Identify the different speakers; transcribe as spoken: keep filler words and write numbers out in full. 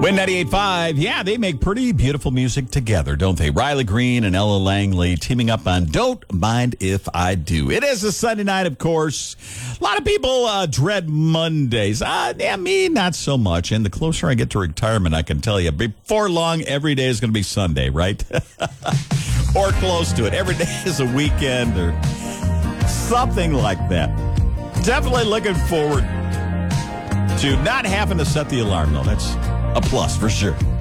Speaker 1: Win ninety-eight point five, yeah, they make pretty beautiful music together, don't they? Riley Green and Ella Langley teaming up on Don't Mind If I Do. It is a Sunday night, of course. A lot of people uh, dread Mondays. Uh, yeah, me, not so much. And the closer I get to retirement, I can tell you, before long, every day is going to be Sunday, right? Or close to it. Every day is a weekend or something like that. Definitely looking forward to not having to set the alarm, though. That's a plus for sure.